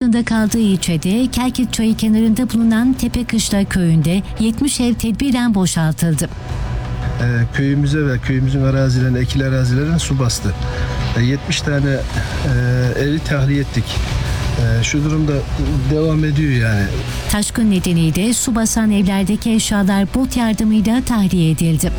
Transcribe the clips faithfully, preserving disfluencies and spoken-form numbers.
altında kaldığı ilçede Kelkit Çayı kenarında bulunan Tepekışla köyünde yetmiş ev tedbiren boşaltıldı. Ee, köyümüze ve köyümüzün arazilerine, ekili arazilerine su bastı. Ee, yetmiş tane e, evi tahliye ettik. Ee, şu durumda devam ediyor yani. Taşkın nedeniyle su basan evlerdeki eşyalar bot yardımıyla tahliye edildi.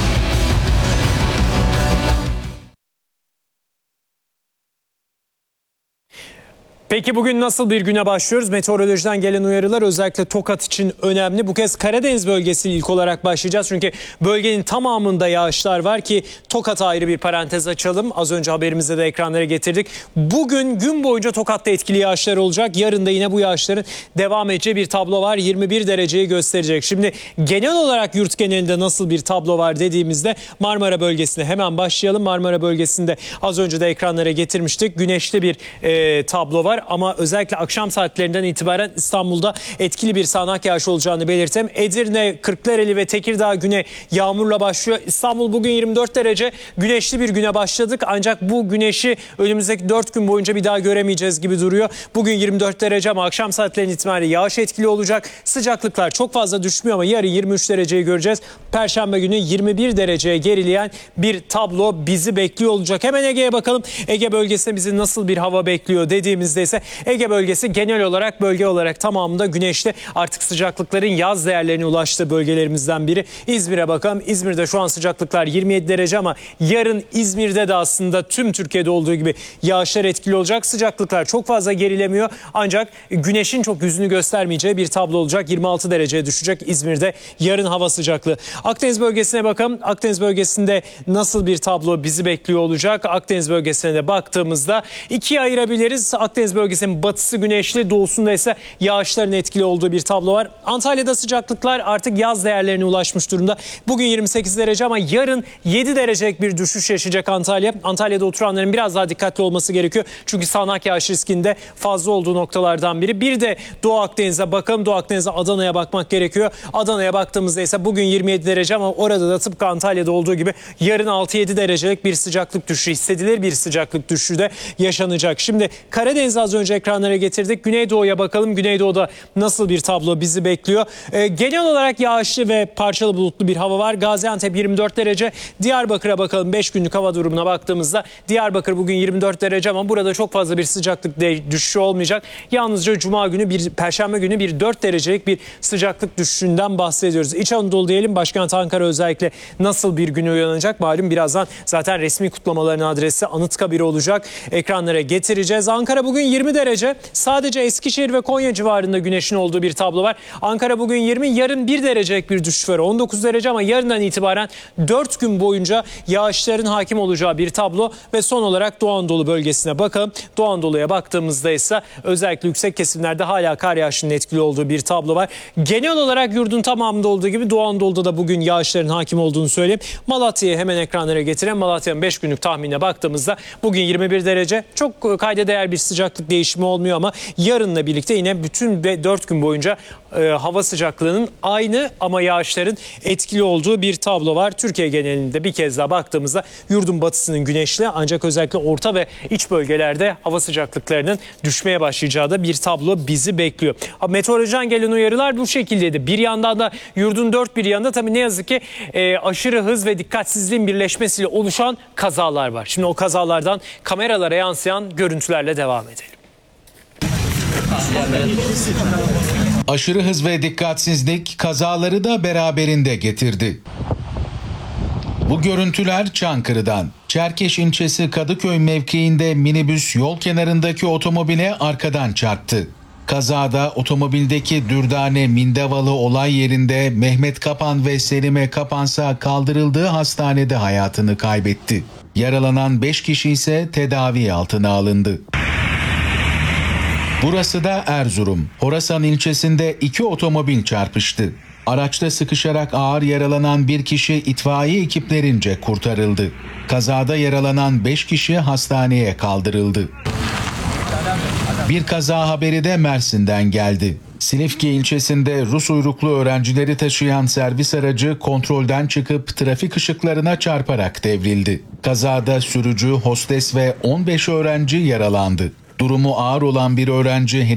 Peki bugün nasıl bir güne başlıyoruz? Meteorolojiden gelen uyarılar özellikle Tokat için önemli. Bu kez Karadeniz bölgesi ilk olarak başlayacağız. Çünkü bölgenin tamamında yağışlar var ki Tokat'a ayrı bir parantez açalım. Az önce haberimizde de ekranlara getirdik. Bugün gün boyunca Tokat'ta etkili yağışlar olacak. Yarın da yine bu yağışların devam edeceği bir tablo var. yirmi bir dereceyi gösterecek. Şimdi genel olarak yurt genelinde nasıl bir tablo var dediğimizde Marmara bölgesine hemen başlayalım. Marmara bölgesinde az önce de ekranlara getirmiştik. Güneşli bir e, tablo var. Ama özellikle akşam saatlerinden itibaren İstanbul'da etkili bir sağanak yağış olacağını belirtelim. Edirne, Kırklareli ve Tekirdağ güne yağmurla başlıyor. İstanbul bugün yirmi dört derece, güneşli bir güne başladık. Ancak bu güneşi önümüzdeki dört gün boyunca bir daha göremeyeceğiz gibi duruyor. Bugün yirmi dört derece ama akşam saatlerinin itibariyle yağış etkili olacak. Sıcaklıklar çok fazla düşmüyor ama yarın yirmi üç dereceyi göreceğiz. Perşembe günü yirmi bir dereceye gerileyen bir tablo bizi bekliyor olacak. Hemen Ege'ye bakalım. Ege bölgesinde bizi nasıl bir hava bekliyor dediğimizde ise Ege bölgesi genel olarak bölge olarak tamamında güneşli, artık sıcaklıkların yaz değerlerine ulaştığı bölgelerimizden biri. İzmir'e bakalım. İzmir'de şu an sıcaklıklar yirmi yedi derece ama yarın İzmir'de de aslında tüm Türkiye'de olduğu gibi yağışlar etkili olacak. Sıcaklıklar çok fazla gerilemiyor ancak güneşin çok yüzünü göstermeyeceği bir tablo olacak. yirmi altı dereceye düşecek İzmir'de yarın hava sıcaklığı. Akdeniz bölgesine bakalım. Akdeniz bölgesinde nasıl bir tablo bizi bekliyor olacak? Akdeniz bölgesine de baktığımızda ikiye ayırabiliriz. Akdeniz bölgesinin batısı güneşli, doğusunda ise yağışların etkili olduğu bir tablo var. Antalya'da sıcaklıklar artık yaz değerlerine ulaşmış durumda. Bugün yirmi sekiz derece ama yarın yedi derecelik bir düşüş yaşayacak Antalya. Antalya'da oturanların biraz daha dikkatli olması gerekiyor. Çünkü sağanak yağış riskinde fazla olduğu noktalardan biri. Bir de Doğu Akdeniz'e bakalım. Doğu Akdeniz'e, Adana'ya bakmak gerekiyor. Adana'ya baktığımızda ise bugün yirmi yedi derece ama orada da tıpkı Antalya'da olduğu gibi yarın altı yedi derecelik bir sıcaklık düşüşü, hissedilir bir sıcaklık düşüşü de yaşanacak. Şimdi Karadeniz'e az önce ekranlara getirdik. Güneydoğu'ya bakalım. Güneydoğu'da nasıl bir tablo bizi bekliyor? Ee, genel olarak yağışlı ve parçalı bulutlu bir hava var. Gaziantep yirmi dört derece. Diyarbakır'a bakalım. beş günlük hava durumuna baktığımızda Diyarbakır bugün yirmi dört derece ama burada çok fazla bir sıcaklık düşüşü olmayacak. Yalnızca Cuma günü, bir Perşembe günü bir dört derecelik bir sıcaklık düşüşünden bahsediyoruz. İç Anadolu diyelim. Başkent Ankara özellikle nasıl bir güne uyanacak? Malum birazdan zaten resmi kutlamaların adresi Anıtkabir olacak. Ekranlara getireceğiz. Ankara bugün yirmi derece. Sadece Eskişehir ve Konya civarında güneşin olduğu bir tablo var. Ankara bugün yirmi, yarın bir derecelik bir düşüş var. on dokuz derece ama yarından itibaren dört gün boyunca yağışların hakim olacağı bir tablo ve son olarak Doğu Anadolu bölgesine bakalım. Doğu Anadolu'ya baktığımızda ise özellikle yüksek kesimlerde hala kar yağışının etkili olduğu bir tablo var. Genel olarak yurdun tamamında olduğu gibi Doğu Anadolu'da da bugün yağışların hakim olduğunu söyleyeyim. Malatya'yı hemen ekranlara getirelim. Malatya'nın beş günlük tahminine baktığımızda bugün yirmi bir derece. Çok kayda değer bir sıcaklık değişimi olmuyor ama yarınla birlikte yine bütün dört gün boyunca e, hava sıcaklığının aynı ama yağışların etkili olduğu bir tablo var. Türkiye genelinde bir kez daha baktığımızda yurdun batısının güneşli ancak özellikle orta ve iç bölgelerde hava sıcaklıklarının düşmeye başlayacağı da bir tablo bizi bekliyor. Meteorolojiden gelen uyarılar bu şekildeydi. Bir yandan da yurdun dört bir yanında tabii ne yazık ki e, aşırı hız ve dikkatsizliğin birleşmesiyle oluşan kazalar var. Şimdi o kazalardan kameralara yansıyan görüntülerle devam edelim. Aşırı hız ve dikkatsizlik kazaları da beraberinde getirdi. Bu görüntüler Çankırı'dan. Çerkeş ilçesi Kadıköy mevkiinde minibüs yol kenarındaki otomobile arkadan çarptı. Kazada otomobildeki Dürdane Mindevalı olay yerinde, Mehmet Kapan ve Selime Kapansa kaldırıldığı hastanede hayatını kaybetti. Yaralanan beş kişi ise tedavi altına alındı. Burası da Erzurum. Horasan ilçesinde iki otomobil çarpıştı. Araçta sıkışarak ağır yaralanan bir kişi itfaiye ekiplerince kurtarıldı. Kazada yaralanan beş kişi hastaneye kaldırıldı. Bir kaza haberi de Mersin'den geldi. Silifke ilçesinde Rus uyruklu öğrencileri taşıyan servis aracı kontrolden çıkıp trafik ışıklarına çarparak devrildi. Kazada sürücü, hostes ve on beş öğrenci yaralandı. Durumu ağır olan bir öğrenci